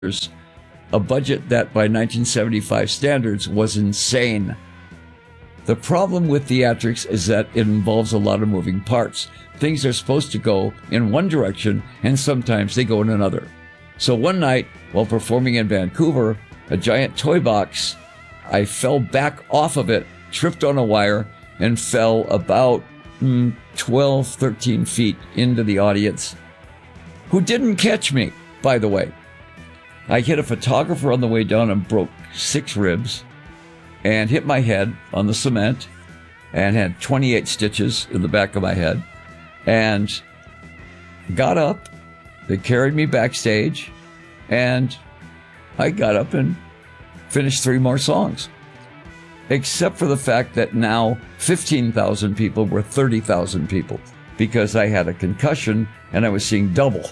a budget that by 1975 standards was insane. The problem with theatrics is that it involves a lot of moving parts. Things are supposed to go in one direction, and sometimes they go in another. So one night, while performing in Vancouver, a giant toy box, I fell back off of it, tripped on a wire, and fell about 12, 13 feet into the audience, who didn't catch me, by the way. I hit a photographer on the way down and broke 6 ribs, and hit my head on the cement, and had 28 stitches in the back of my head, and got up. They carried me backstage, and I got up and finished 3 more songs. Except for the fact that now 15,000 people were 30,000 people, because I had a concussion and I was seeing double.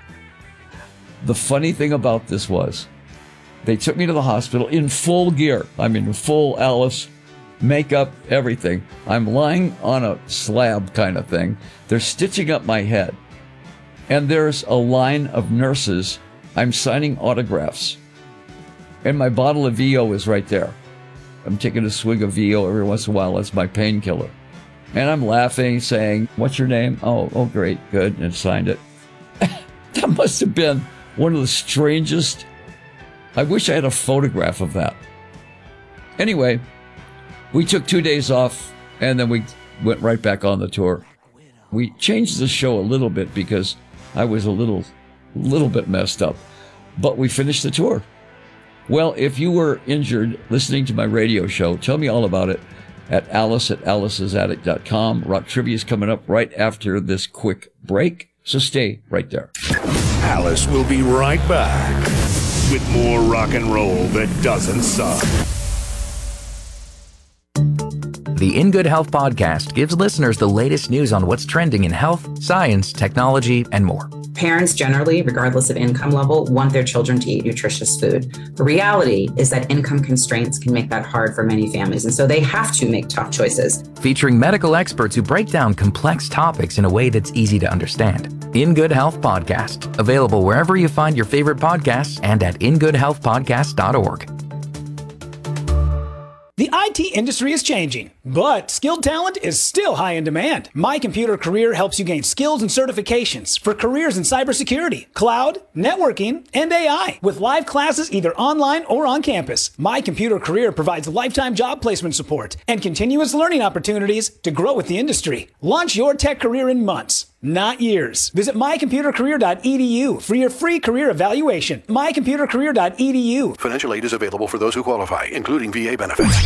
The funny thing about this was, they took me to the hospital in full gear. I mean, full Alice, makeup, everything. I'm lying on a slab kind of thing. They're stitching up my head. And there's a line of nurses. I'm signing autographs. And my bottle of VO is right there. I'm taking a swig of VO every once in a while. That's my painkiller. And I'm laughing, saying, "What's your name?" Oh, great, good. And signed it. That must have been one of the strangest. I wish I had a photograph of that. Anyway, we took 2 days off, and then we went right back on the tour. We changed the show a little bit because I was a little bit messed up. But we finished the tour. Well, if you were injured listening to my radio show, tell me all about it at alice@alicesaddict.com. Rock Trivia is coming up right after this quick break, so stay right there. Alice will be right back with more rock and roll that doesn't suck. The In Good Health podcast gives listeners the latest news on what's trending in health, science, technology, and more. Parents generally, regardless of income level, want their children to eat nutritious food. The reality is that income constraints can make that hard for many families, and so they have to make tough choices. Featuring medical experts who break down complex topics in a way that's easy to understand. In Good Health Podcast, available wherever you find your favorite podcasts and at ingoodhealthpodcast.org. The IT industry is changing, but skilled talent is still high in demand. My Computer Career helps you gain skills and certifications for careers in cybersecurity, cloud, networking, and AI. With live classes either online or on campus, My Computer Career provides lifetime job placement support and continuous learning opportunities to grow with the industry. Launch your tech career in months, not years. Visit mycomputercareer.edu for your free career evaluation. mycomputercareer.edu. Financial aid is available for those who qualify, including VA benefits.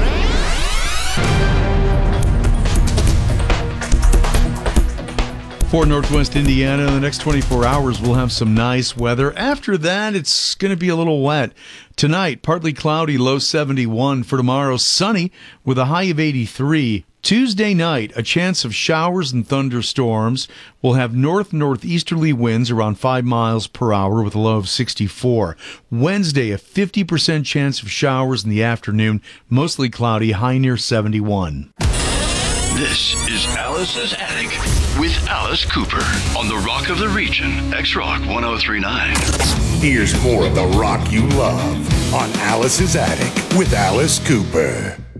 For Northwest Indiana, in the next 24 hours, we'll have some nice weather. After that, it's going to be a little wet. Tonight, partly cloudy, low 71. For tomorrow, sunny with a high of 83. Tuesday night, a chance of showers and thunderstorms. We'll have northeasterly winds around 5 miles per hour with a low of 64. Wednesday, a 50% chance of showers in the afternoon, mostly cloudy, high near 71. This is Alice's Attic with Alice Cooper on the Rock of the Region, X-Rock 1039. Here's more of the rock you love on Alice's Attic with Alice Cooper.